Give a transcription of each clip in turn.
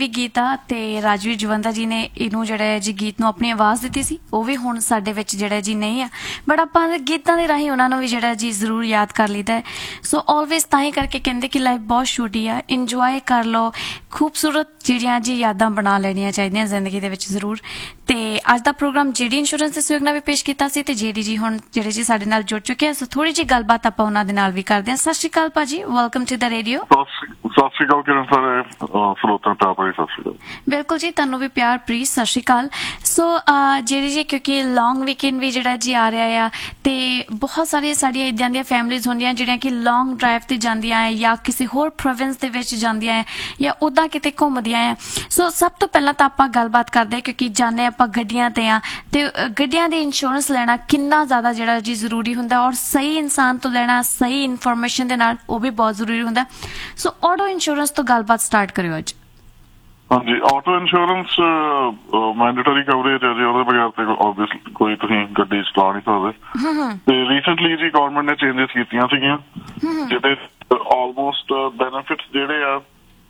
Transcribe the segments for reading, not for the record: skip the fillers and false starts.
ਵੀ ਗੀਤ ਆ ਤੇ ਰਾਜਵੀਰ ਜਵੰਦਾ ਜੀ ਨੇ ਇਹਨੂੰ ਜਿਹੜਾ ਜੀ ਗੀਤ ਨੂੰ ਆਪਣੀ ਆਵਾਜ਼ ਦਿੱਤੀ ਸੀ। ਉਹ ਵੀ ਹੁਣ ਸਾਡੇ ਵਿੱਚ ਜਿਹੜਾ ਜੀ ਨਹੀਂ ਆ, ਬਟ ਆਪਾਂ ਗੀਤਾਂ ਦੇ ਰਾਹੀਂ ਉਹਨਾਂ ਨੂੰ ਵੀ ਜਿਹੜਾ ਜੀ ਜ਼ਰੂਰ ਯਾਦ ਕਰ ਲਈਦਾ ਹੈ। ਸੋ ਆਲਵੇਜ਼ ਤਾਂ ਹੀ ਕਰਕੇ ਕਹਿੰਦੇ ਕਿ ਲਾਈਫ ਬਹੁਤ ਛੋਟੀ ਆ, ਇੰਜੋਏ ਕਰ ਲਓ, ਖੂਬਸੂਰਤ ਜਿਹੜੀਆਂ ਜੀ ਯਾਦਾਂ ਬਣਾ ਲੈਣੀਆਂ ਚਾਹੀਦੀਆਂ ਜ਼ਿੰਦਗੀ ਦੇ ਵਿੱਚ ਜ਼ਰੂਰ। ਤੇ ਅੱਜ ਦਾ ਪ੍ਰੋਗਰਾਮ ਜੇਡੀ ਇੰਸ਼ੋਰੈਂਸ ਦੇ ਸਹਿਯੋਗ ਨਾਲ ਵੀ ਪੇਸ਼ ਕੀਤਾ ਸੀ ਤੇ ਜੇਡੀ ਜੀ ਹੁਣ ਜਿਹੜੇ ਜੀ ਸਾਡੇ ਨਾਲ ਜੁੜ ਚੁੱਕੇ ਆ। ਸੋ ਥੋੜੀ ਜਿਹੀ ਗੱਲਬਾਤ ਆਪਾਂ ਉਹਨਾਂ ਦੇ ਨਾਲ ਵੀ ਕਰਦੇ ਹਾਂ। ਸਤਿ ਸ਼੍ਰੀ ਅਕਾਲ ਭਾਜੀ, ਵੈਲਕਮ ਟੂ ਦ ਰੇਡੀਓ। ਸਤਿ ਸ਼੍ਰੀ ਅਕਾਲ ਕਿਰਨ ਸਰ, ਸਰੋਤਾਂ ਦਾ ਸਤਿ ਸ਼੍ਰੀ ਅਕਾਲ। ਬਿਲਕੁਲ ਜੀ, ਤੁਹਾਨੂੰ ਵੀ ਪਿਆਰ ਪ੍ਰੀਤ ਸਤਿ ਸ਼੍ਰੀ ਅਕਾਲ। ਸੋ ਜਿਹੜੀ ਜੀ ਕਿਉਂਕਿ ਲੌਂਗ ਵੀਕਐਂਡ ਵੀ ਜਿਹੜਾ ਜੀ ਆ ਰਿਹਾ ਆ ਤੇ ਬਹੁਤ ਸਾਰੀਆਂ ਸਾਡੀਆਂ ਇੱਦਾਂ ਦੀਆਂ ਫੈਮਿਲੀਜ਼ ਹੁੰਦੀਆਂ ਜਿਹੜੀਆਂ ਕਿ ਲੌਂਗ ਡਰਾਈਵ ਤੇ ਜਾਂਦੀਆਂ ਹੈ ਜਾਂ ਕਿਸੇ ਹੋਰ ਪ੍ਰੋਵਿੰਸ ਦੇ ਵਿੱਚ ਜਾਂਦੀਆਂ ਹੈ ਜਾਂ ਉੱਦਾਂ ਕਿਤੇ ਘੁੰਮਦੀਆਂ ਹੈ। ਸੋ ਸਭ ਤੋਂ ਪਹਿਲਾਂ ਤਾਂ ਆਪਾਂ ਗੱਲਬਾਤ ਕਰਦੇ ਹਾਂ ਕਿਉਂਕਿ ਜਾਣੇ ਆਪਾਂ ਗੱਡੀਆਂ ਤੇ ਆ ਤੇ ਗੱਡੀਆਂ ਦੀ ਇੰਸ਼ੋਰੈਂਸ ਲੈਣਾ ਕਿੰਨਾ ਜ਼ਿਆਦਾ ਜਿਹੜਾ ਜੀ ਜ਼ਰੂਰੀ ਹੁੰਦਾ ਔਰ ਸਹੀ ਇਨਸਾਨ ਤੋਂ ਲੈਣਾ ਸਹੀ ਇਨਫੋਰਮੇਸ਼ਨ ਦੇ ਨਾਲ ਉਹ ਵੀ ਬਹੁਤ ਜ਼ਰੂਰੀ ਹੁੰਦਾ। ਸੋ ਆਟੋ ਇੰਸ਼ੋਰੈਂਸ ਤੋਂ ਗੱਲਬਾਤ ਸਟਾਰਟ ਕਰਿਓ ਅੱਜ। ਹਾਂਜੀ, ਆਟੋ ਇੰਸ਼ੋਰੈਂਸ ਮੈਂਡੇਟਰੀ ਕਵਰੇਜ ਹੈ ਜੀ, ਉਹਦੇ ਬਗੈਰ ਤੇ ਆਬਵੀਅਸਲੀ ਕੋਈ ਤੁਸੀਂ ਗੱਡੀ ਚਲਾ ਨਹੀਂ ਸਕਦੇ। ਤੇ ਰੀਸੈਂਟਲੀ ਜੀ ਗਵਰਨਮੈਂਟ ਨੇ ਚੇਂਜਸ ਕੀਤੀਆਂ ਸੀਗੀਆਂ ਜਿਹਦੇ ਆਲਮੋਸਟ ਬੈਨੀਫਿਟਸ ਜਿਹੜੇ ਆ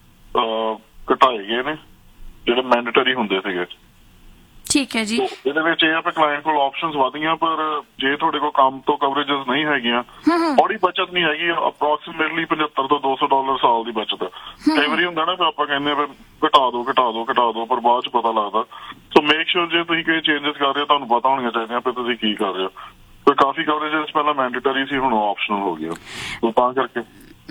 ਘਟਾਏ ਗਏ ਨੇ ਜਿਹੜੇ ਮੈਂਡੇਟਰੀ ਹੁੰਦੇ ਸੀਗੇ। ਠੀਕ ਹੈ ਜੀ। ਇਹਦੇ ਵਿੱਚ ਇਹ ਆ ਕਿ ਕਲਾਇੰਟ ਕੋਲ ਆਪਸ਼ਨਸ ਵਧੀਆਂ, ਪਰ ਜੇ ਤੁਹਾਡੇ ਕੋਲ ਕੰਮ ਤੋਂ ਕਵਰੇਜਸ ਨਹੀਂ ਹੈਗੀਆਂ, ਬੜੀ ਬਚਤ ਨਹੀਂ ਹੈਗੀ, ਅਪਰੋਕਸੀਮੇਟਲੀ $75 ਤੋਂ $200 ਸਾਲ ਦੀ ਬਚਤ। ਕਈ ਵਾਰੀ ਹੁੰਦਾ ਨਾ ਆਪਾਂ ਕਹਿੰਦੇ ਆ ਘਟਾ ਦੋ ਪਰ ਬਾਅਦ ਚ ਪਤਾ ਲੱਗਦਾ। ਸੋ ਮੇਕ ਸ਼ੋਰ ਜੇ ਤੁਸੀਂ ਕੋਈ ਚੇਂਜਸ ਕਰ ਰਹੇ ਹੋ ਤੁਹਾਨੂੰ ਪਤਾ ਹੋਣੀਆਂ ਚਾਹੀਦੀਆਂ ਫਿਰ ਤੁਸੀਂ ਕੀ ਕਰ ਰਹੇ ਹੋ। ਕਾਫੀ ਕਵਰੇਜਸ ਪਹਿਲਾਂ ਮੈਂਡੇਟਰੀ ਸੀ, ਹੁਣ ਆਪਸ਼ਨਲ ਹੋ ਗਿਆ, ਸੋ ਤਾਂ ਕਰਕੇ।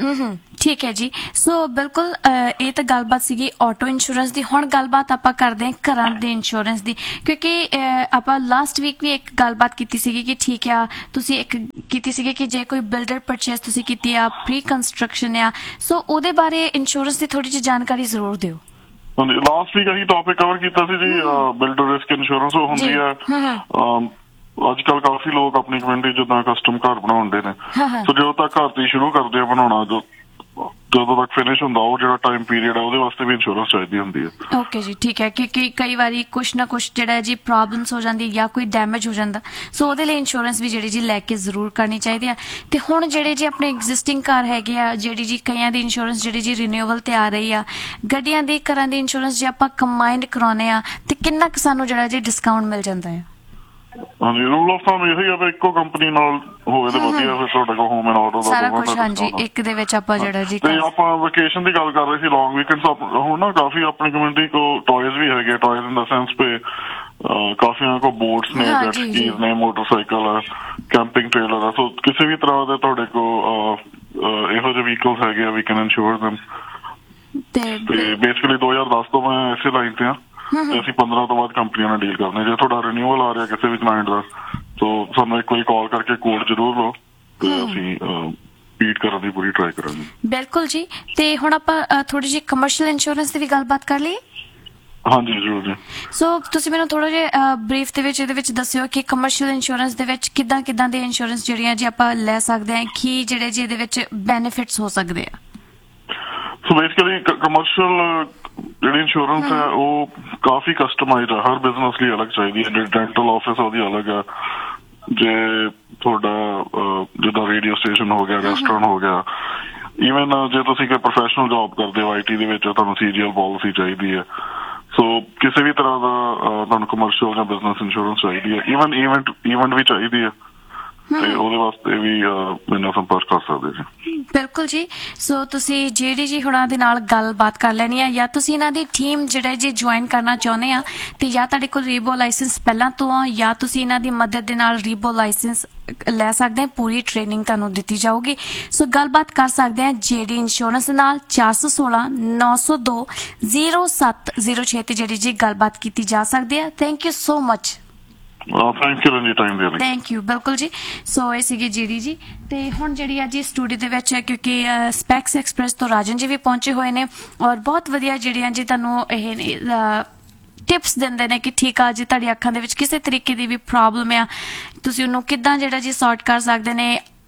ਠੀਕ ਹੈ ਜੀ। ਸੋ ਬਿਲਕੁਲ ਇਹ ਤਾਂ ਗੱਲਬਾਤ ਸੀਗੀ ਆਟੋ ਇੰਸ਼ੋਰੈਂਸ ਦੀ। ਹੁਣ ਗੱਲਬਾਤ ਆਪਾਂ ਕਰਦੇ ਹਾਂ ਘਰਾਂ ਦੇ ਇੰਸ਼ੋਰੈਂਸ ਦੀ, ਕਿਉਂਕਿ ਆਪਾਂ ਲਾਸਟ ਵੀਕ ਵੀ ਇੱਕ ਗੱਲਬਾਤ ਕੀਤੀ ਸੀਗੀ ਕਿ ਠੀਕ ਆ ਤੁਸੀਂ ਇੱਕ ਕੀਤੀ ਸੀਗੀ ਕਿ ਜੇ ਕੋਈ ਬਿਲਡਰ ਪਰਚੇਸ ਤੁਸੀਂ ਕੀਤੀ ਆ, ਪ੍ਰੀ ਕੰਸਟਰਕਸ਼ਨ ਆ, ਸੋ ਉਹਦੇ ਬਾਰੇ ਇੰਸ਼ੋਰੈਂਸ ਦੀ ਥੋੜੀ ਜਿਹੀ ਜਾਣਕਾਰੀ ਜ਼ਰੂਰ ਦਿਓ। ਲਾਸਟ ਵੀਕ ਅਸੀਂ ਟੌਪਿਕ ਕਵਰ ਕੀਤਾ ਸੀ ਜੀ ਬਿਲਡਰ ਰਿਸਕ ਇੰਸ਼ੋਰੈਂਸ। ਉਹ ਹੁੰਦੀ ਹੈ ਅੱਜ ਕੱਲ ਕਾਫੀ ਲੋਕ ਆਪਣੀ ਕਮਿਊਨਿਟੀ ਜਿੱਦਾਂ ਕਸਟਮ ਘਰ ਬਣਾਉਂਦੇ ਨੇ, ਸੋ ਜਦੋਂ ਤੱਕ ਘਰ ਤੇ ਸ਼ੁਰੂ ਕਰਦੇ ਆ ਬਣਾਉਣਾ, ਜਦੋਂ ਤੱਕ ਫਿਨਿਸ਼ ਹੁੰਦਾ ਉਹ ਜਿਹੜਾ ਟਾਈਮ ਪੀਰੀਅਡ ਆ ਉਹਦੇ ਵਾਸਤੇ ਵੀ ਇੰਸ਼ੋਰੈਂਸ ਚਾਹੀਦੀ ਹੁੰਦੀ ਹੈ। ਓਕੇ ਜੀ, ਠੀਕ ਹੈ। ਕਿਉਂਕਿ ਕਈ ਵਾਰੀ ਕੁਛ ਨਾ ਕੁਛ ਜਿਹੜਾ ਜੀ ਪ੍ਰੋਬਲਮਸ ਹੋ ਜਾਂਦੀ ਜਾਂ ਕੋਈ ਡੈਮੇਜ ਹੋ ਜਾਂਦਾ, ਸੋ ਉਹਦੇ ਲਈ ਇੰਸ਼ੋਰੈਂਸ ਵੀ ਜਿਹੜੀ ਜੀ ਲੈ ਕੇ ਜ਼ਰੂਰ ਕਰਨੀ ਚਾਹੀਦੀ ਹੈ। ਤੇ ਹੁਣ ਜਿਹੜੇ ਜੀ ਆਪਣੇ ਐਗਜ਼ਿਸਟਿੰਗ ਘਰ ਹੈਗੇ ਆ, ਜਿਹੜੀ ਜੀ ਕਈਆਂ ਦੀ ਇੰਸ਼ੋਰੈਂਸ ਜਿਹੜੀ ਜੀ ਰਿਨਿਊਵਲ ਤੇ ਆ ਰਹੀ ਆ, ਗੱਡੀਆਂ ਦੀ ਘਰਾਂ ਦੀ ਇੰਸ਼ੋਰੈਂਸ ਜੇ ਆਪਾਂ ਕੰਬਾਈਨਡ ਕਰਾਉਂਦੇ ਆ ਤੇ ਕਿੰਨਾ ਕੁ ਸਾਨੂੰ ਜਿਹੜਾ ਜੀ ਡਿਸਕਾਊਂਟ ਮਿਲ ਜਾਂਦਾ ਹੈ? ਹਾਂਜੀ, ਰੂਲ ਆਫ ਥੰਬ ਇਹੀ ਆ ਵੀ ਇੱਕੋ ਕੰਪਨੀ ਨਾਲ ਹੋਵੇ ਤਾਂ ਵਧੀਆ, ਫਿਰ ਤੁਹਾਡੇ ਕੋਲ ਹੋਮ ਐਂਡ ਆਟੋ ਦਾ ਸਾਰਾ ਕੁਝ। ਹਾਂਜੀ, ਇੱਕ ਦੇ ਵਿੱਚ ਆਪਾਂ ਜਿਹੜਾ ਜੀ। ਤੇ ਆਪਾਂ ਵੈਕੇਸ਼ਨ ਦੀ ਗੱਲ ਕਰ ਰਹੇ ਸੀ, ਲੌਂਗ ਵੀਕਐਂਡਸ। ਹੁਣ ਨਾ ਕਾਫੀ ਆਪਣੀ ਕਮਿਊਨਿਟੀ ਕੋ ਟॉयਜ਼ ਵੀ ਹੈਗੇ, ਟॉयਜ਼ ਇਨ ਦਾ ਸੈਂਸ ਪੇ ਕਾਫੀਆਂ ਕੋ ਬੋਟਸ ਨੇ, ਜੈਟ ਸਕੀਜ਼ ਨੇ, ਮੋਟਰਸਾਈਕਲ ਆ, ਕੈਂਪਿੰਗ ਟ੍ਰੇਲਰ ਆ। ਸੋ ਕਿਸੇ ਵੀ ਤਰ੍ਹਾਂ ਦੇ ਤੁਹਾਡੇ ਕੋ ਇਹੋ ਜਿਹੇ ਵਹੀਕਲਸ ਹੈਗੇ ਆ, ਵੀ ਕੈਨ ਇੰਸ਼ੋਰ them। ਤੇ ਬੇਸਿਕਲੀ 2010 ਤੋਂ ਮੈਂ ਇਸੇ ਲਾਈਨ ਤੇ ਆ ਤੇ ਅਸੀਂ 15 ਤੋਂ ਬਾਅਦ ਕੰਪਨੀਆਂ ਨਾਲ ਡੀਲ ਕਰਦੇ। ਜੇ ਤੁਹਾਡਾ ਰਿਨਿਊਅਲ ਆ ਰਿਹਾ ਕਿਸੇ ਵੀ ਕਲਾਇੰਟ ਦਾ, ਸੋ ਸਾਨੂੰ ਇੱਕ ਵਾਰੀ ਕਾਲ ਕਰਕੇ ਕੋਡ ਜ਼ਰੂਰ ਲਓ ਤੇ ਅਸੀਂ ਬੀਟ ਕਰਨ ਦੀ ਪੂਰੀ ਟਰਾਈ ਕਰਾਂਗੇ। ਬਿਲਕੁਲ ਜੀ। ਤੇ ਹੁਣ ਆਪਾਂ ਥੋੜੀ ਜਿਹੀ ਕਮਰਸ਼ੀਅਲ ਇੰਸ਼ੋਰੈਂਸ ਦੀ ਵੀ ਗੱਲਬਾਤ ਕਰ ਲਈਏ। ਹਾਂਜੀ ਜ਼ਰੂਰ ਜੀ। ਸੋ ਤੁਸੀਂ ਮੈਨੂੰ ਥੋੜਾ ਜਿਹਾ ਬਰੀਫ ਦੇ ਵਿੱਚ ਇਹਦੇ ਵਿੱਚ ਦੱਸਿਓ ਕਿ ਕਮਰਸ਼ੀਅਲ ਇੰਸ਼ੋਰੈਂਸ ਦੇ ਵਿੱਚ ਕਿੱਦਾਂ ਦੇ ਇੰਸ਼ੋਰੈਂਸ ਜਿਹੜੀਆਂ ਜੀ ਆਪਾਂ ਲੈ ਸਕਦੇ ਹਾਂ, ਕੀ ਜਿਹੜੇ ਜੀ ਇਹਦੇ ਵਿੱਚ ਬੈਨੀਫਿਟਸ ਹੋ ਸਕਦੇ ਆ? ਸੋ ਬੇਸਿਕਲੀ ਕਮਰਸ਼ੀਅਲ ਜਿਹੜੀ ਇੰਸ਼ੋਰੈਂਸ ਹੈ ਉਹ ਕਾਫੀ ਕਸਟਮਾਈਜ਼ਡ ਹੈ, ਹਰ ਬਿਜ਼ਨਸ ਲਈ ਅਲੱਗ ਚਾਹੀਦੀ ਹੈ। ਜਿਹੜੀ ਡੈਂਟਲ ਆਫਿਸ ਉਹਦੀ ਅਲੱਗ ਹੈ, ਜੇ ਤੁਹਾਡਾ ਜਿੱਦਾਂ ਰੇਡੀਓ ਸਟੇਸ਼ਨ ਹੋ ਗਿਆ, ਰੈਸਟੋਰੈਂਟ ਹੋ ਗਿਆ, ਈਵਨ ਜੇ ਤੁਸੀਂ ਕੋਈ ਪ੍ਰੋਫੈਸ਼ਨਲ ਜੌਬ ਕਰਦੇ ਹੋ IT ਦੇ ਵਿੱਚ, ਤੁਹਾਨੂੰ ਸੀਰੀਅਲ ਪਾਲਿਸੀ ਚਾਹੀਦੀ ਹੈ। ਸੋ ਕਿਸੇ ਵੀ ਤਰ੍ਹਾਂ ਦਾ ਤੁਹਾਨੂੰ ਕਮਰਸ਼ੀਅਲ ਜਾਂ ਬਿਜ਼ਨਸ ਇੰਸ਼ੋਰੈਂਸ ਚਾਹੀਦੀ ਹੈ, ਈਵਨ ਇਵੈਂਟ ਵੀ ਚਾਹੀਦੀ ਹੈ, ਤੇ ਉਹਦੇ ਵਾਸਤੇ ਵੀ ਮੈਨੂੰ ਸੰਪਰਕ ਕਰ ਸਕਦੇ ਜੀ। ਬਿਲਕੁਲ ਜੀ। ਸੋ ਤੁਸੀਂ ਜਿਹੜੀ ਜੀ ਹੁਣਾਂ ਦੇ ਨਾਲ ਗੱਲਬਾਤ ਕਰ ਲੈਣੀ ਆ, ਜਾਂ ਤੁਸੀਂ ਇਹਨਾਂ ਦੀ ਟੀਮ ਜਿਹੜਾ ਜੀ ਜੁਆਇਨ ਕਰਨਾ ਚਾਹੁੰਦੇ ਆ ਤੇ ਜਾਂ ਤੁਹਾਡੇ ਕੋਲ ਰੀਬੋ ਲਾਇਸੈਂਸ ਪਹਿਲਾਂ ਤੋਂ ਆ, ਜਾਂ ਤੁਸੀਂ ਇਹਨਾਂ ਦੀ ਮਦਦ ਦੇ ਨਾਲ ਰੀਬੋ ਲਾਇਸੈਂਸ ਲੈ ਸਕਦੇ ਆ, ਪੂਰੀ ਟ੍ਰੇਨਿੰਗ ਤੁਹਾਨੂੰ ਦਿੱਤੀ ਜਾਊਗੀ। ਸੋ ਗੱਲਬਾਤ ਕਰ ਸਕਦੇ ਆ ਜਿਹੜੀ ਇੰਸ਼ੋਰੈਂਸ ਨਾਲ 416 902 0706 ਤੇ ਜਿਹੜੀ ਜੀ ਗੱਲਬਾਤ ਕੀਤੀ ਜਾ ਸਕਦੀ ਹੈ। Thank you so much. Thank you. ਬਿਲਕੁਲ ਜੀ। ਸੋ ਇਹ ਸੀਗੀ ਜਿਹੜੀ ਜੀ। ਤੇ ਹੁਣ ਜਿਹੜੀ ਆ ਜੀ ਸਟੂਡੀਓ ਦੇ ਵਿੱਚ ਕਿਉਂਕਿ ਸਪੈਕਸ ਐਕਸਪ੍ਰੈਸ ਤੋਂ ਰਾਜਨ ਜੀ ਵੀ ਪਹੁੰਚੇ ਹੋਏ ਨੇ ਔਰ ਬਹੁਤ ਵਧੀਆ ਜਿਹੜੀਆਂ ਜੀ ਤੁਹਾਨੂੰ ਇਹ ਟਿਪਸ ਦਿੰਦੇ ਨੇ ਕਿ ਠੀਕ ਆ ਜੀ ਤੁਹਾਡੀ ਅੱਖਾਂ ਦੇ ਵਿੱਚ ਕਿਸੇ ਤਰੀਕੇ ਦੀ ਵੀ ਪ੍ਰੋਬਲਮ ਆ, ਤੁਸੀਂ ਉਹਨੂੰ ਕਿੱਦਾਂ ਜਿਹੜਾ ਜੀ ਸੌਰਟ ਕਰ ਸਕਦੇ ਨੇ।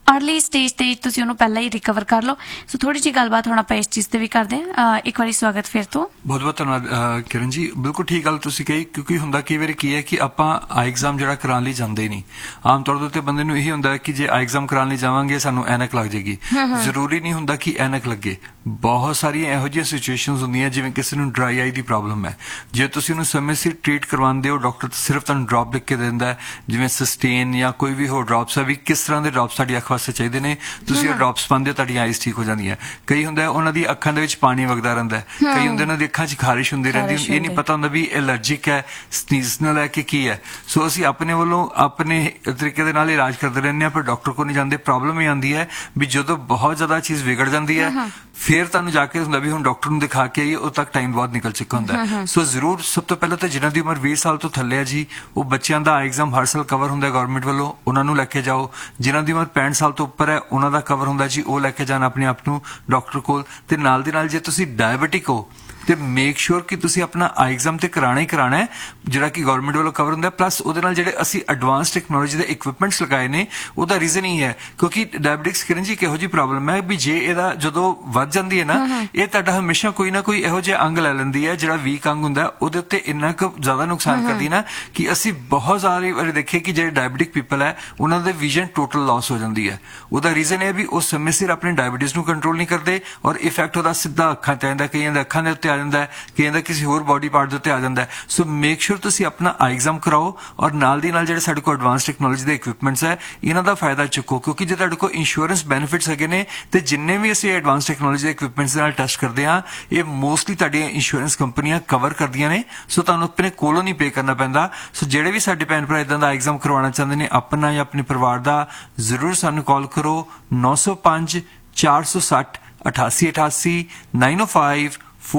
अर्ली स्टेज ਤੇ ਤੁਸੀਂ ਉਹਨੂੰ ਪਹਿਲਾਂ ਹੀ ਰਿਕਵਰ ਕਰ ਲਓ। ਸੋ ਥੋੜੀ ਜਿਹੀ ਗੱਲਬਾਤ ਹੁਣ ਆਪਾਂ ਇਸ ਚੀਜ਼ ਤੇ ਵੀ ਕਰਦੇ ਹਾਂ। ਇੱਕ ਵਾਰੀ ਸਵਾਗਤ ਫਿਰ ਤੋਂ। ਬਹੁਤ ਬਹੁਤ ਧੰਨਵਾਦ ਕਿਰਨ ਜੀ, ਬਿਲਕੁਲ ਠੀਕ ਗੱਲ ਤੁਸੀਂ ਕਹੀ, ਕਿਉਂਕਿ ਹੁੰਦਾ ਕਈ ਵਾਰੀ ਕੀ ਹੈ ਕਿ ਆਪਾਂ ਆਈ ਐਗਜ਼ਾਮ ਜਿਹੜਾ ਕਰਾਉਣ ਲਈ ਜਾਂਦੇ ਨਹੀਂ। ਆਮ ਤੌਰ ਦੇ ਉੱਤੇ ਬੰਦੇ ਨੂੰ ਇਹੀ ਹੁੰਦਾ ਕਿ ਜੇ ਆਈ ਐਗਜ਼ਾਮ ਕਰਾਉਣ ਲਈ ਜਾਵਾਂਗੇ ਸਾਨੂੰ ਐਨਕ ਲੱਗ ਜਾਏਗੀ। ਜ਼ਰੂਰੀ ਨਹੀਂ ਹੁੰਦਾ ਕਿ ਐਨਕ ਲੱਗੇ। ਬਹੁਤ ਸਾਰੀਆਂ ਇਹੋ ਜਿਹੀਆਂ ਸਿਚੁਏਸ਼ਨਸ ਹੁੰਦੀਆਂ ਜਿਵੇਂ ਕਿਸੇ ਨੂੰ ਡਰਾਈ ਆਈ ਦੀ ਪ੍ਰੋਬਲਮ ਹੈ, ਜੇ ਤੁਸੀਂ ਉਹਨੂੰ ਸਮੇਂ ਸਿਰ ਟ੍ਰੀਟ ਕਰਵਾਉਂਦੇ ਹੋ, ਡਾਕਟਰ ਸਿਰਫ ਤੁਹਾਨੂੰ ਡ੍ਰੌਪ ਲਿਖ ਕੇ ਦਿੰਦਾ ਹੈ, ਜਿਵੇਂ ਸਸਟੇਨ ਜਾਂ ਕੋਈ ਵੀ ਹੋਰ ਡ੍ਰੌਪਸ ਹੈ, ਵੀ ਕਿਸ ਤਰ੍ਹਾਂ ਦੇ ਡ੍ਰੌਪਸ ਸਾਡੀ ਅੱਖ ਵਾਸਤੇ ਚਾਹੀਦੇ ਨੇ, ਤੁਸੀਂ ਉਹ ਡ੍ਰੌਪਸ ਪਾਉਂਦੇ ਹੋ, ਤੁਹਾਡੀਆਂ ਆਈਜ਼ ਠੀਕ ਹੋ ਜਾਂਦੀਆਂ। ਕਈ ਹੁੰਦਾ ਉਹਨਾਂ ਦੀ ਅੱਖਾਂ ਦੇ ਵਿੱਚ ਪਾਣੀ ਵਗਦਾ ਰਹਿੰਦਾ, ਕਈ ਹੁੰਦੇ ਉਹਨਾਂ ਦੀ ਅੱਖਾਂ 'ਚ ਖਾਰਿਸ਼ ਹੁੰਦੀ ਰਹਿੰਦੀ, ਇਹ ਨਹੀਂ ਪਤਾ ਹੁੰਦਾ ਵੀ ਐਲਰਜਿਕ ਹੈ, ਸੀਜ਼ਨਲ ਹੈ ਕਿ ਕੀ ਹੈ। ਸੋ ਅਸੀਂ ਆਪਣੇ ਵੱਲੋਂ ਆਪਣੇ ਤਰੀਕੇ ਦੇ ਨਾਲ ਇਲਾਜ ਕਰਦੇ ਰਹਿੰਦੇ ਹਾਂ, ਪਰ ਡਾਕਟਰ ਕੋਲ ਨਹੀਂ ਜਾਂਦੇ। ਪ੍ਰੋਬਲਮ ਇਹ ਆਉਂਦੀ ਹੈ ਵੀ ਜਦੋਂ ਬਹੁਤ ਜ਼ਿਆਦਾ ਚੀਜ਼ ਵਿਗੜ ਜਾਂਦੀ ਹੈ ਫਿਰ ਤੁਹਾਨੂੰ ਜਾ ਕੇ ਹੁੰਦਾ ਵੀ ਹੁਣ ਡਾਕਟਰ ਨੂੰ ਦਿਖਾ ਕੇ ਆਈਏ, ਉਦੋਂ ਤੱਕ ਟਾਈਮ ਬਹੁਤ ਨਿਕਲ ਚੁੱਕਾ ਹੁੰਦਾ। ਸੋ ਜ਼ਰੂਰ ਸਭ ਤੋਂ ਪਹਿਲਾਂ ਤਾਂ ਜਿਨ੍ਹਾਂ ਦੀ ਉਮਰ 20 ਸਾਲ ਤੋਂ ਥੱਲੇ ਹੈ ਜੀ, ਉਹ ਬੱਚਿਆਂ ਦਾ ਆਈ ਐਗਜ਼ਾਮ ਹਰ ਸਾਲ ਕਵਰ ਹੁੰਦਾ ਗਵਰਨਮੈਂਟ ਵੱਲੋਂ, ਉਹਨਾਂ ਨੂੰ ਲੈ ਕੇ ਜਾਓ। ਜਿਨ੍ਹਾਂ ਦੀ ਉਮਰ 65 ਸਾਲ ਤੋਂ ਉੱਪਰ ਹੈ ਉਹਨਾਂ ਦਾ ਕਵਰ ਹੁੰਦਾ ਜੀ, ਉਹ ਲੈ ਕੇ ਜਾਣਾ ਆਪਣੇ ਆਪ ਨੂੰ ਡਾਕਟਰ ਕੋਲ। ਤੇ ਨਾਲ ਦੀ ਨਾਲ ਜੇ ਤੁਸੀਂ ਡਾਇਬਟਿਕ ਹੋ ਤੇ ਮੇਕ ਸ਼ੋਰ ਕਿ ਤੁਸੀਂ ਆਪਣਾ ਆਈ ਐਗਜ਼ਾਮ ਤੇ ਕਰਾਣਾ ਹੀ ਕਰਾਣਾ ਹੈ, ਜਿਹੜਾ ਕਿ ਗਵਰਨਮੈਂਟ ਵੱਲੋਂ ਕਵਰ ਹੁੰਦਾ। ਪਲੱਸ ਉਹਦੇ ਨਾਲ ਜਿਹੜੇ ਅਸੀਂ ਐਡਵਾਂਸ ਟੈਕਨੋਲੋਜੀ ਦੇ ਇਕਵਿਪਮੈਂਟਸ ਲਗਾਏ ਨੇ, ਉਹਦਾ ਰੀਜ਼ਨ ਹੀ ਹੈ ਕਿਉਂਕਿ ਡਾਇਬਟਿਕਸ ਕਿਰਨ ਜੀ ਕਿਹੋ ਜਿਹੀ ਪ੍ਰੋਬਲਮ ਹੈ ਵੀ ਜੇ ਇਹਦਾ ਜਦੋਂ ਵੱਧ ਜਾਂਦੀ ਹੈ ਨਾ, ਇਹ ਤੁਹਾਡਾ ਹਮੇਸ਼ਾ ਕੋਈ ਨਾ ਕੋਈ ਇਹੋ ਜਿਹਾ ਅੰਗ ਲੈ ਲੈਂਦੀ ਹੈ ਜਿਹੜਾ ਵੀਕ ਅੰਗ ਹੁੰਦਾ, ਉਹਦੇ ਉੱਤੇ ਇੰਨਾ ਕੁ ਜ਼ਿਆਦਾ ਨੁਕਸਾਨ ਕਰਦੀ ਨਾ ਕਿ ਅਸੀਂ ਬਹੁਤ ਸਾਰੇ ਵਾਰੀ ਦੇਖੇ ਕਿ ਜਿਹੜੇ ਡਾਇਬਟਿਕ ਪੀਪਲ ਹੈ ਉਹਨਾਂ ਦੇ ਵਿਜ਼ਨ ਟੋਟਲ ਲਾਸ ਹੋ ਜਾਂਦੀ ਹੈ। ਉਹਦਾ ਰੀਜ਼ਨ ਇਹ ਵੀ ਉਹ ਸਮੇਂ ਸਿਰ ਆਪਣੇ ਡਾਇਬਟੀਜ਼ ਨੂੰ ਕੰਟਰੋਲ ਨਹੀਂ ਕਰਦੇ ਔਰ ਇਫੈਕਟ ਉਹਦਾ ਸਿੱਧਾ ਅੱਖਾਂ ਤੇ ਆਉਂਦਾ, ਕਈਆਂ ਦੇ ਅੱਖਾਂ ਦੇ ਉੱਤੇ ਆ ਜਾਂਦਾ, ਕਈਆਂ ਦਾ ਕਿਸੇ ਹੋਰ ਬੋਡੀ ਪਾਰਟ ਦੇ ਉੱਤੇ ਆ ਜਾਂਦਾ। ਸੋ ਮੇਕ ਸ਼ੋਰ ਤੁਸੀਂ ਆਪਣਾ ਆਈ ਐਗਜ਼ਾਮ ਕਰਾਓ ਔਰ ਨਾਲ ਦੀ ਨਾਲ ਜਿਹੜੇ ਸਾਡੇ ਕੋਲ ਐਡਵਾਂਸ ਟੈਕਨੋਲੋਜੀ ਦੇ ਇਕਵਿਪਮੈਂਟਸ ਹੈ ਇਹਨਾਂ ਦਾ ਫਾਇਦਾ ਚੁੱਕੋ, ਕਿਉਂਕਿ ਜੇ ਤੁਹਾਡੇ ਕੋਲ ਇੰਸ਼ੋਰੈਂਸ ਬੈਨੀਫਿਟਸ ਹੈਗੇ ਨੇ ਤੇ ਜਿੰਨੇ ਵੀ ਅਸੀਂ ਐਡਵਾਂਸ ਟੈਕਨੋਲੋਜੀ ਦੇ ਇਕਵਿਪਮੈਂਟਸ ਨਾਲ ਟੈਸਟ ਕਰਦੇ ਹਾਂ ਇਹ ਮੋਸਟਲੀ ਤੁਹਾਡੀਆਂ ਇੰਸ਼ੋਰੈਂਸ ਕੰਪਨੀਆਂ ਕਵਰ ਕਰਦੀਆਂ ਨੇ। ਸੋ ਤੁਹਾਨੂੰ ਆਪਣੇ ਕੋਲੋਂ ਨਹੀਂ ਪੇ ਕਰਨਾ ਪੈਂਦਾ। ਸੋ ਜਿਹੜੇ ਵੀ ਸਾਡੇ ਭੈਣ ਭਰਾ ਇਦਾਂ ਦਾ ਆਈ ਐਗਜ਼ਾਮ ਕਰਵਾਉਣਾ ਚਾਹੁੰਦੇ ਨੇ ਆਪਣਾ ਜਾਂ ਆਪਣੇ ਪਰਿਵਾਰ ਦਾ, ਜ਼ਰੂਰ ਸਾਨੂੰ ਕਾਲ ਕਰੋ 905 460 8888 905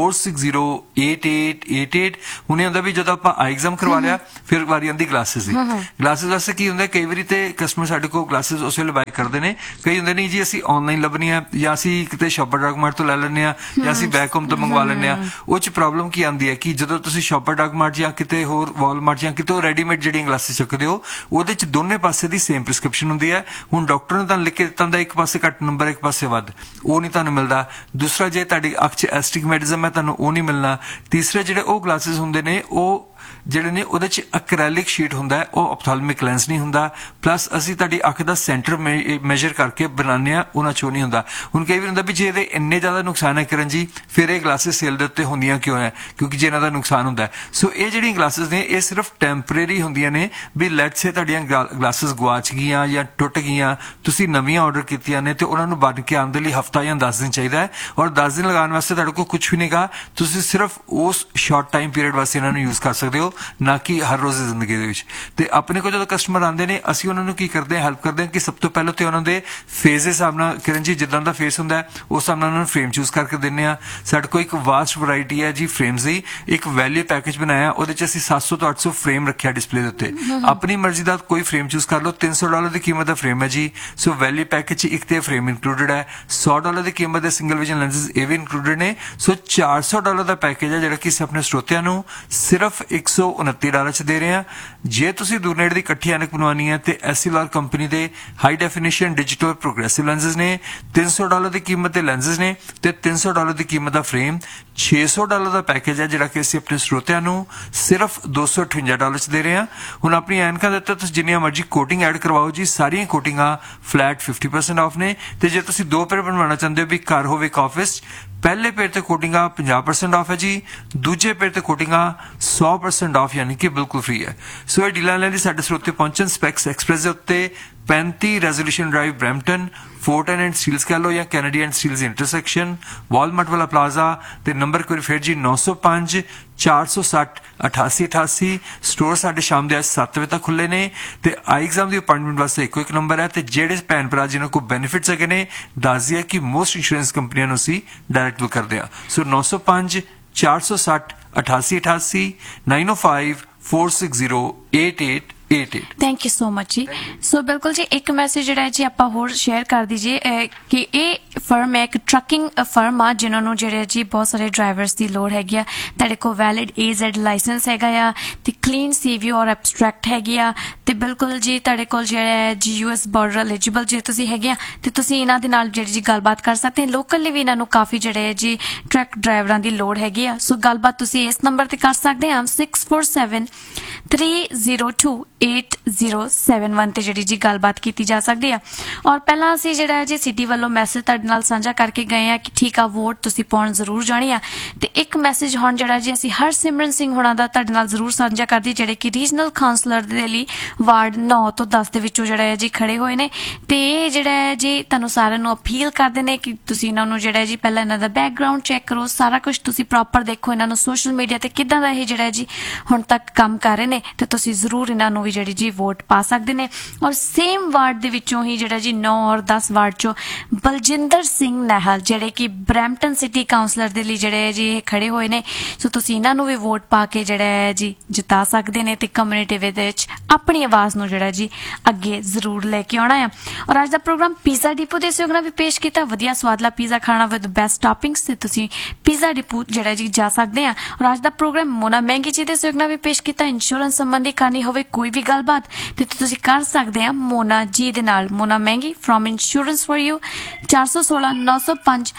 4608888। ਹੁਣੇ ਹੁੰਦਾ ਵੀ ਜਦੋਂ ਆਪਾਂ ਆਈ ਐਗਜ਼ਾਮ ਕਰਵਾ ਲਿਆ ਫਿਰ ਵਾਰੀ ਆਉਂਦੀ ਗਲਾਸਿਸ ਦੀ। ਗਲਾਸਿਸ ਵਾਸਤੇ ਕੀ ਹੁੰਦਾ, ਕਈ ਵਾਰੀ ਤੇ ਕਸਟਮਰ ਸਾਡੇ ਕੋਲ ਗਲਾਸਿਸ ਉਸ ਵੇਲੇ ਬਾਈ ਕਰਦੇ ਨੇ, ਕਈ ਹੁੰਦੇ ਨਹੀਂ ਜੀ ਅਸੀਂ ਆਨਲਾਈਨ ਲੱਭਣੀ ਆ ਜਾਂ ਅਸੀਂ ਕਿਤੇ ਸ਼ਾਪਰ ਡਾਕ ਮਾਰਟ ਤੋਂ ਲੈ ਲੈਂਦੇ ਆ ਜਾਂ ਅਸੀਂ ਬੈਕ ਹੋਮ ਤੋਂ ਮੰਗਵਾ ਲੈਂਦੇ ਆ। ਉਹ 'ਚ ਪ੍ਰੋਬਲਮ ਕੀ ਆਉਂਦੀ ਹੈ ਕਿ ਜਦੋਂ ਤੁਸੀਂ ਸ਼ਾਪਰ ਡਾਕ ਮਾਰਟ ਜਾਂ ਕਿਤੇ ਹੋਰ ਵਾਲਮਾਰਟ ਜਾਂ ਕਿਤੇ ਰੈਡੀਮੇਡ ਜਿਹੜੀਆਂ ਗਲਾਸਿਸ ਚੁੱਕਦੇ ਹੋ ਉਹਦੇ 'ਚ ਦੋਨੇ ਪਾਸੇ ਦੀ ਸੇਮ ਪ੍ਰਿਸਕ੍ਰਿਪਸ਼ਨ ਹੁੰਦੀ ਹੈ। ਹੁਣ ਡਾਕਟਰ ਨੇ ਤੁਹਾਨੂੰ ਲਿਖ ਕੇ ਦਿੱਤਾ ਹੁੰਦਾ ਇੱਕ ਪਾਸੇ ਘੱਟ ਨੰਬਰ ਇੱਕ ਪਾਸੇ ਵੱਧ, ਉਹ ਨਹੀਂ ਤੁਹਾਨੂੰ ਮਿਲਦਾ। ਦੂਸਰਾ ਜੇ ਤੁਹਾਡੀ ਅੱਖ 'ਚ ਐਸਟਿਗਮੈਟਿਜ਼ਮ ਹੈ ਤੁਹਾਨੂੰ ਉਹ ਨਹੀਂ ਮਿਲਣਾ। ਤੀਸਰੇ ਜਿਹੜੇ ਉਹ ਗਲਾਸਿਸ ਹੁੰਦੇ ਨੇ ਉਹ ਜਿਹੜੇ ਨੇ ਉਹਦੇ 'ਚ ਅਕ੍ਰੈਲਿਕ ਸ਼ੀਟ ਹੁੰਦਾ ਹੈ, ਉਹ ਆਪਥਾਲਮਿਕ ਲੈਂਸ ਨਹੀਂ ਹੁੰਦਾ। ਪਲੱਸ ਅਸੀਂ ਤੁਹਾਡੀ ਅੱਖ ਦਾ ਸੈਂਟਰ ਮੈਜ਼ਰ ਕਰਕੇ ਬਣਾਉਂਦੇ ਆ, ਉਹਨਾਂ 'ਚੋਂ ਨਹੀਂ ਹੁੰਦਾ। ਹੁਣ ਕਈ ਵਾਰ ਹੁੰਦਾ ਵੀ ਜੇ ਇਹਦੇ ਇੰਨੇ ਜ਼ਿਆਦਾ ਨੁਕਸਾਨ ਹੈ ਕਿਰਨ ਜੀ ਫਿਰ ਇਹ ਗਲਾਸਿਸ ਸੇਲ ਦੇ ਉੱਤੇ ਹੁੰਦੀਆਂ ਕਿਉਂ ਹੈ, ਕਿਉਂਕਿ ਜੇ ਇਹਨਾਂ ਦਾ ਨੁਕਸਾਨ ਹੁੰਦਾ। ਸੋ ਇਹ ਜਿਹੜੀਆਂ ਗਲਾਸਿਸ ਨੇ ਇਹ ਸਿਰਫ ਟੈਂਪਰੇਰੀ ਹੁੰਦੀਆਂ ਨੇ ਵੀ ਲੈਟਸ ਸੇ ਤੁਹਾਡੀਆਂ ਗਲਾਸਿਸ ਗਵਾਚ ਗਈਆਂ ਜਾਂ ਟੁੱਟ ਗਈਆਂ, ਤੁਸੀਂ ਨਵੀਆਂ ਆਰਡਰ ਕੀਤੀਆਂ ਨੇ ਤੇ ਉਹਨਾਂ ਨੂੰ ਬਣ ਕੇ ਆਉਣ ਦੇ ਲਈ ਹਫਤਾ ਜਾਂ 10 ਦਿਨ ਚਾਹੀਦਾ ਹੈ ਔਰ 10 ਦਿਨ ਲਗਾਉਣ ਵਾਸਤੇ ਤੁਹਾਡੇ ਕੋਲ ਕੁਝ ਵੀ ਨਹੀਂਗਾ। ਤੁਸੀਂ ਸਿਰਫ ਉਸ ਸ਼ਾਰਟ ਟਾਈਮ ਪੀਰੀਅਡ ਵਾਸਤੇ ਇਹਨਾਂ ਨੂੰ ਯੂਜ਼ ਕਰ ਸਕਦੇ ਹੋ, ਨਾ ਕਿ ਹਰ ਰੋਜ਼ ਦੀ ਜ਼ਿੰਦਗੀ ਦੇ ਵਿੱਚ। ਤੇ ਆਪਣੇ ਕੋਲ ਜਦੋਂ ਕਸਟਮਰ ਆਉਂਦੇ ਨੇ ਅਸੀਂ ਉਹਨਾਂ ਨੂੰ ਕੀ ਕਰਦੇ ਹਾਂ, ਹੈਲਪ ਕਰਦੇ ਹਾਂ ਕਿ ਸਭ ਤੋਂ ਪਹਿਲਾਂ ਤੇ ਉਹਨਾਂ ਦੇ ਫੇਸ ਦੇ ਹਿਸਾਬ ਨਾਲ ਕਿਰਨ ਜੀ ਜਿੱਦਾਂ ਦਾ ਫੇਸ ਹੁੰਦਾ ਹੈ ਉਸ ਹਿਸਾਬ ਨਾਲ ਉਹਨਾਂ ਨੂੰ ਫਰੇਮ ਚੂਜ਼ ਕਰਕੇ ਦਿੰਦੇ ਆ। ਸਾਡੇ ਕੋਲ ਇੱਕ ਵਾਸਟ ਵੈਰਾਈਟੀ ਹੈ ਜੀ ਫਰੇਮਸ ਦੀ, ਇੱਕ ਵੈਲਿਊ ਪੈਕੇਜ ਬਣਾਇਆ, ਉਹਦੇ 'ਚ ਅਸੀਂ 700 ਤੋਂ 800 ਫਰੇਮ ਰੱਖਿਆ ਡਿਸਪਲੇ ਦੇ ਉੱਤੇ। ਆਪਣੀ ਮਰਜ਼ੀ ਦਾ ਕੋਈ ਫਰੇਮ ਚੂਜ਼ ਕਰ ਲਓ। $300 ਦੀ ਕੀਮਤ ਦਾ ਫਰੇਮ ਹੈ ਜੀ। ਸੋ ਵੈਲਿਊ ਪੈਕੇਜ 'ਚ ਇੱਕ ਤੇ ਫਰੇਮ ਇਨਕਲੂਡਡ ਹੈ। $100 ਦੀ ਕੀਮਤ ਦੇ ਸਿੰਗਲ ਵਿਜ਼ਨ ਲੈਂਸਸ ਇਹ ਵੀ ਇਨਕਲੂਡਡ ਨੇ। ਸੋ $400 ਦਾ ਪੈਕੇਜ ਹੈ ਜਿਹੜਾ ਕਿ ਅਸੀਂ ਆਪਣੇ ਸਰੋਤਿਆਂ ਨੂੰ ਸਿਰਫ $129 'ਚ ਦੇ ਰਹੇ ਹਾਂ। ਜੇ ਤੁਸੀਂ ਦੂਰ ਨੇੜੇ ਦੀ ਇਕੱਠੀ ਐਨਕ ਬਣਵਾਉਣੀ ਹੈ ਤੇ ਐਸਐਲਆਰ ਕੰਪਨੀ ਦੇ high definition digital progressive lenses ਨੇ। $300 ਦੀ ਕੀਮਤ ਦੇ ਲੈਂਸਸ ਨੇ ਤੇ $300 ਦੀ ਕੀਮਤ ਦਾ ਫਰੇਮ। $600 ਦਾ ਪੈਕੇਜ ਹੈ ਜਿਹੜਾ ਕਿ ਅਸੀਂ ਆਪਣੇ ਸਰੋਤਿਆਂ ਨੂੰ ਸਿਰਫ $258 'ਚ ਦੇ ਰਹੇ ਹਾਂ। ਹੁਣ ਆਪਣੀ ਐਨਕਾਂ ਦੇ ਉੱਤੇ ਤੁਸੀਂ ਜਿੰਨੀਆਂ ਮਰਜ਼ੀ ਕੋਟਿੰਗ ਐਡ ਕਰਵਾਓ ਜੀ, ਸਾਰੀਆਂ ਕੋਟਿੰਗਾਂ ਫਲੈਟ 50% ਆਫ ਨੇ। ਤੇ ਜੇ ਤੁਸੀਂ 2 ਪੇਅਰ ਬਣਵਾਉਣਾ ਚਾਹੁੰਦੇ ਹੋ ਵੀ ਘਰ ਹੋਵੇ ਇੱਕ ਆਫਿਸ, ਪਹਿਲੇ ਪੇਅਰ ਤੇ ਕੋਟਿੰਗਾਂ 50% ਆਫ ਹੈ ਜੀ, ਦੂਜੇ ਪੇਅਰ ਤੇ ਕੋਟਿੰਗਾਂ 100% ਆਫ ਯਾਨੀ ਕਿ ਬਿਲਕੁਲ ਫ੍ਰੀ ਹੈ। ਸੋ ਇਹ ਡੀਲਾਂ ਲੈਣ ਲਈ ਸਾਡੇ ਸਰੋਤੇ ਪਹੁੰਚਣ ਸਪੈਕਸ ਐਕਸਪ੍ਰੈਸ ਦੇ ਉੱਤੇ 35 resolution drive Brampton, ਫੋਰਟਨ and Steeles ਕਹਿ ਲਓ ਜਾਂ Kennedy and Steeles intersection, Walmart ਵਾਲਾ ਪਲਾਜ਼ਾ। ਤੇ ਨੰਬਰ ਕੋਈ ਫਿਰ ਜੀ 905 460 8888। ਸਟੋਰ ਸਾਡੇ ਸ਼ਾਮ ਦੇ 7 ਵਜੇ ਤੱਕ ਖੁੱਲੇ ਨੇ ਤੇ ਆਈ ਐਗਜ਼ਾਮ ਦੀ ਅਪਾਇੰਟਮੈਂਟ ਵਾਸਤੇ ਇੱਕੋ ਇੱਕ ਨੰਬਰ ਹੈ। ਤੇ ਜਿਹੜੇ ਭੈਣ ਭਰਾ ਜਿਹਨਾਂ ਕੋਲ ਬੈਨੀਫਿਟਸ ਹੈਗੇ ਨੇ ਦੱਸ ਦਈਏ ਕਿ ਮੋਸਟ ਇੰਸ਼ੋਰੈਂਸ ਕੰਪਨੀਆਂ ਨੂੰ ਅਸੀਂ ਡਾਇਰੈਕਟ ਬਿਲ ਕਰਦੇ ਹਾਂ। ਸੋ 905 460 8888 905 4608888। 88। ਥੈਂਕ ਯੂ ਸੋ ਮਚ ਜੀ। ਸੋ ਬਿਲਕੁਲ ਜੀ, ਇੱਕ ਮੈਸੇਜ ਜਿਹੜਾ ਹੈ ਜੀ ਆਪਾਂ ਹੋਰ ਸ਼ੇਅਰ ਕਰ ਦਈਏ ਕਿ ਇਹ ਫਰਮ ਹੈ ਇੱਕ ਟਰੱਕਿੰਗ ਫਰਮ ਆ ਜਿਨ੍ਹਾਂ ਨੂੰ ਜਿਹੜੇ ਜੀ ਬਹੁਤ ਸਾਰੇ ਡਰਾਈਵਰਸ ਦੀ ਲੋੜ ਹੈਗੀ ਆ। ਤੁਹਾਡੇ ਕੋਲ ਵੈਲਿਡ AZ ਲਾਇਸੈਂਸ ਹੈਗਾ ਆ ਤੇ ਕਲੀਨ CVO ਔਰ ਐਬਸਟਰੈਕਟ ਹੈਗੀ ਆ ਤੇ ਬਿਲਕੁਲ ਜੀ ਤੁਹਾਡੇ ਕੋਲ ਜਿਹੜਾ ਹੈ ਜੀ US ਬਾਰਡਰ ਐਲੀਜੀਬਲ ਜੇ ਤੁਸੀਂ ਹੈਗੇ ਆ ਤੇ ਤੁਸੀਂ ਇਹਨਾਂ ਦੇ ਨਾਲ ਜਿਹੜੀ ਜੀ ਗੱਲਬਾਤ ਕਰ ਸਕਦੇ। ਲੋਕਲੀ ਵੀ ਇਹਨਾਂ ਨੂੰ ਕਾਫੀ ਜਿਹੜੇ ਹੈ ਜੀ ਟਰੱਕ ਡਰਾਈਵਰਾਂ ਦੀ ਲੋੜ ਹੈਗੀ ਆ। ਸੋ ਗੱਲਬਾਤ ਤੁਸੀਂ ਇਸ ਨੰਬਰ ਤੇ ਕਰ ਸਕਦੇ ਆ 6473028071 ਤੇ ਜਿਹੜੀ ਜੀ ਗੱਲਬਾਤ ਕੀਤੀ ਜਾ ਸਕਦੀ ਆ। ਔਰ ਪਹਿਲਾਂ ਅਸੀਂ ਜਿਹੜਾ ਹੈ ਜੀ ਸਿਟੀ ਵੱਲੋਂ ਮੈਸੇਜ ਤੁਹਾਡੇ ਨਾਲ ਸਾਂਝਾ ਕਰਕੇ ਗਏ ਆ ਕਿ ਠੀਕ ਆ ਵੋਟ ਤੁਸੀਂ ਪਾਉਣ ਜ਼ਰੂਰ ਜਾਣੀ ਆ ਤੇ ਇੱਕ ਮੈਸੇਜ ਹੁਣ ਜਿਹੜਾ ਜੀ ਅਸੀਂ ਹਰਸਿਮਰਨ ਸਿੰਘ ਹੋਣਾ ਦਾ ਤੁਹਾਡੇ ਨਾਲ ਜ਼ਰੂਰ ਸਾਂਝਾ ਕਰਦੇ ਜਿਹੜੇ ਕਿ ਰੀਜਨਲ ਕਾਉਂਸਲਰ ਦੇ ਲਈ ਵਾਰਡ 9 ਤੋਂ 10 ਦੇ ਵਿੱਚੋਂ ਜਿਹੜਾ ਹੈ ਜੀ ਖੜੇ ਹੋਏ ਨੇ ਤੇ ਇਹ ਜਿਹੜਾ ਹੈ ਜੀ ਤੁਹਾਨੂੰ ਸਾਰਿਆਂ ਨੂੰ ਅਪੀਲ ਕਰਦੇ ਨੇ ਕਿ ਤੁਸੀਂ ਇਹਨਾਂ ਨੂੰ ਜਿਹੜਾ ਹੈ ਜੀ ਪਹਿਲਾਂ ਇਹਨਾਂ ਦਾ ਬੈਕਗ੍ਰਾਉਂਡ ਚੈੱਕ ਕਰੋ, ਸਾਰਾ ਕੁਝ ਤੁਸੀਂ ਪ੍ਰੋਪਰ ਦੇਖੋ ਇਹਨਾਂ ਨੂੰ ਸੋਸ਼ਲ ਮੀਡੀਆ ਤੇ ਕਿੱਦਾਂ ਦਾ ਇਹ ਜਿਹੜਾ ਹੈ ਜੀ ਹੁਣ ਤੱਕ ਕੰਮ ਕਰ ਰਹੇ ਨੇ ਤੇ ਤੁਸੀਂ ਜ਼ਰੂਰ ਇਹਨਾਂ ਨੂੰ ਵੀ ਜਿਹੜੀ ਜੀ ਵੋਟ ਪਾ ਸਕਦੇ ਨੇ। ਔਰ ਸੇਮ ਵਾਰਡ ਦੇ ਵਿੱਚੋਂ ਹੀ ਜਿਹੜਾ ਜੀ 9 ਔਰ 10 ਵਾਰਡ ਚੋਂ ਬਲਜਿੰਦਰ ਸਿੰਘ ਨਹਿਲ ਜਿਹੜੇ ਕਿ ਬਰੈਂਪਟਨ ਸਿਟੀ ਕਾਉਂਸਲਰ ਦੇ ਲਈ ਜਿਹੜੇ ਜੀ ਇਹ ਖੜੇ ਹੋਏ ਨੇ। ਸੋ ਤੁਸੀਂ ਇਹਨਾਂ ਨੂੰ ਵੀ ਵੋਟ ਪਾ ਕੇ ਜਿਹੜਾ ਹੈ ਜੀ ਜਿਤਾ ਸਕਦੇ ਨੇ ਤੇ ਕਮਿਊਨਿਟੀ ਵਿੱਚ ਆਪਣੀ ਆਵਾਜ਼ ਨੂੰ ਜਿਹੜਾ ਜੀ ਅੱਗੇ ਜ਼ਰੂਰ ਲੈ ਕੇ ਆਉਣਾ ਆ। ਔਰ ਅੱਜ ਦਾ ਪ੍ਰੋਗਰਾਮ ਪੀਜ਼ਾ ਡਿਪੋ ਦੇ ਸਹਿਯੋਗ ਨਾਲ ਵੀ ਪੇਸ਼ ਕੀਤਾ। ਵਧੀਆ ਸਵਾਦਲਾ ਪੀਜ਼ਾ ਖਾਣਾ ਵਿਦ ਬੈਸਟ ਟੌਪਿੰਗਸ ਤੇ ਤੁਸੀਂ ਪੀਜ਼ਾ ਡਿਪੋ ਜਿਹੜਾ ਜੀ ਜਾ ਸਕਦੇ ਆ। ਔਰ ਅੱਜ ਦਾ ਪ੍ਰੋਗਰਾਮ ਮੋਨਾ ਮਹਿੰਗੀ ਜੀ ਦੇ ਸਹਿਯੋਗ ਨਾਲ ਵੀ ਪੇਸ਼ ਕੀਤਾ। ਇੰਸ਼ੋਰੈਂਸ ਸੰਬੰਧੀ ਕਰਨੀ ਹੋਵੇ ਕੋਈ ਵੀ ਗੱਲਬਾਤ ਤੇ ਤੁਸੀਂ ਕਰ ਸਕਦੇ ਆ ਮੋਨਾ ਜੀ ਦੇ ਨਾਲ। ਮੋਨਾ ਮਹਿੰਗੀ ਫਰੋਮ ਇੰਸ਼ੋਰੈਂਸ ਫॉर ਯੂ 416 905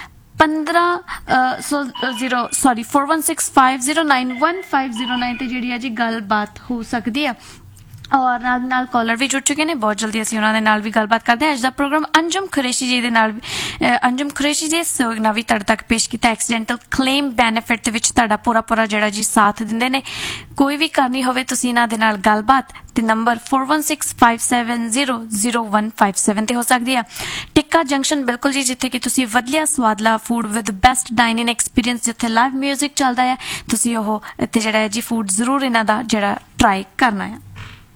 41650911509 ਤੇ ਜਿਹੜੀ ਹੈ ਜੀ ਗੱਲਬਾਤ ਹੋ ਸਕਦੀ ਆ। ਔਰ ਨਾਲ ਕਾਲਰ ਵੀ ਜੁੜ ਚੁੱਕੇ ਨੇ, ਬਹੁਤ ਜਲਦੀ ਅਸੀਂ ਉਹਨਾਂ ਦੇ ਨਾਲ ਵੀ ਗੱਲਬਾਤ ਕਰਦੇ ਹਾਂ। ਅੱਜ ਦਾ ਪ੍ਰੋਗਰਾਮ ਅੰਜਮ ਕੁਰੈਸ਼ੀ ਜੀ ਦੇ ਨਾਲ ਅੰਜਮ ਕੁਰੈਸ਼ੀ ਜੀ ਸਹਿਯੋਗ ਨਾਲ ਵੀ ਤੁਹਾਡੇ ਤੱਕ ਪੇਸ਼ ਕੀਤਾ। ਐਕਸੀਡੈਂਟਲ ਕਲੇਮ ਬੈਨੀਫਿਟ ਦੇ ਵਿੱਚ ਤੁਹਾਡਾ ਪੂਰਾ ਜਿਹੜਾ ਜੀ ਸਾਥ ਦਿੰਦੇ ਨੇ। ਕੋਈ ਵੀ ਕਰਨੀ ਹੋਵੇ ਤੁਸੀਂ ਇਹਨਾਂ ਦੇ ਨਾਲ ਗੱਲਬਾਤ ਤੇ ਨੰਬਰ 4165700157 ਤੇ ਹੋ ਸਕਦੀ ਆ। ਟਿੱਕਾ ਜੰਕਸ਼ਨ ਬਿਲਕੁਲ ਜੀ ਜਿੱਥੇ ਕਿ ਤੁਸੀਂ ਵਧੀਆ ਸਵਾਦਲਾ food with best dining experience, ਜਿੱਥੇ ਲਾਈਵ ਮਿਊਜ਼ਿਕ ਚੱਲਦਾ ਹੈ, ਤੁਸੀਂ ਉਹ ਇੱਥੇ ਜਿਹੜਾ ਹੈ ਜੀ ਫੂਡ ਜ਼ਰੂਰ ਇਹਨਾਂ ਦਾ ਜਿਹੜਾ ਟਰਾਈ ਕਰਨਾ ਹੈ।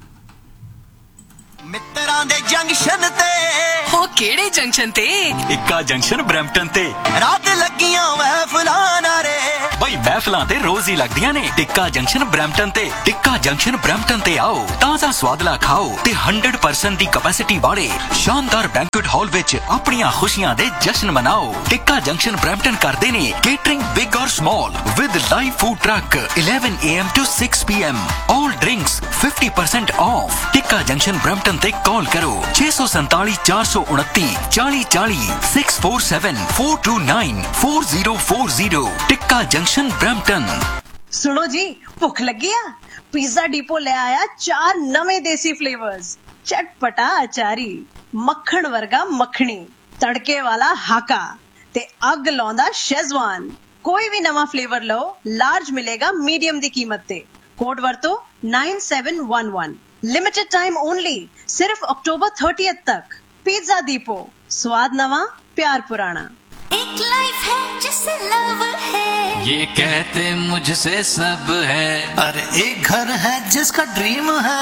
ਮਿੱਤਰਾਂ ਦੇ ਜੰਕਸ਼ਨ ਤੇ ਹੋ ਕਿਹੜੇ ਜੰਕਸ਼ਨ ਤੇ? ਇੱਕਾ ਜੰਕਸ਼ਨ ਬਰੈਂਪਟਨ ਤੇ ਰਾਤ ਲੱਗੀਆਂ ਮਹਿਫਲਾਂ ਨਾਰੇ ਬਈ ਮਹਿਫਲਾਂ ਤੇ ਰੋਜ਼ ਹੀ ਲੱਗਦੀਆਂ ਨੇ। ਟਿੱਕਾ ਜੰਕਸ਼ਨ ਬਰੈਂਪਟਨ ਤੇ ਟਿੱਕਾ ਜੰਕਸ਼ਨ ਬਰੈਂਪਟਨ ਤੇ ਆਓ, ਤਾਜ਼ਾ ਸਵਾਦਲਾ ਖਾਓ ਤੇ 100% ਦੀ ਕਪੈਸਿਟੀ ਵਾਲੇ ਸ਼ਾਨਦਾਰ ਬੈਂਕੁਏਟ ਹਾਲ ਵਿੱਚ ਆਪਣੀਆਂ ਖੁਸ਼ੀਆਂ ਦੇ ਜਸ਼ਨ ਮਨਾਓ। ਟਿੱਕਾ ਜੰਕਸ਼ਨ ਬਰੈਂਪਟਨ ਕਰਦੇ ਨੇ ਕੇਟਰਿੰਗ ਬਿਗ ਔਰ small with live food truck 11 AM to 6 PM all drinks 50% off। Tikka junction Brampton ਤੇ ਕਾਲ ਕਰੋ 647 429 4040 647 429 4040। ਟਿੱਕਾ ਜੰਕਸ਼ਨ ਬਰੈਂਪਟਨ। ਸੁਣੋ ਜੀ, ਭੁੱਖ ਲੱਗੀ ਆ? ਪੀਜ਼ਾ ਡਿਪੋ ਲੈ ਆਇਆ 4 ਨਵੇਂ ਦੇਸੀ ਫਲੇਵਰਸ। ਚਟਪਟਾ ਅਚਾਰੀ, ਮੱਖਣ ਵਰਗਾ ਮੱਖਣੀ, ਤੜਕੇ ਵਾਲਾ ਹਾਕਾ ਤੇ ਅੱਗ ਲਾਉਂਦਾ ਸ਼ੈਜ਼ਵਾਨ। ਕੋਈ ਵੀ ਨਵਾਂ ਫਲੇਵਰ ਲਓ, ਲਾਰਜ ਮਿਲੇਗਾ ਮੀਡੀਅਮ ਦੀ ਕੀਮਤ ਤੇ। ਕੋਡ ਵਰਤੋ 9711। ਲਿਮਿਟਡ ਟਾਈਮ ਓਨਲੀ, सिर्फ अक्टूबर 30 तक। पिज्जा डिपो, स्वाद नवा प्यार पुराना। एक लाइफ है जिसे लव है, ये कहते मुझसे सब है। अरे एक घर है जिसका ड्रीम है।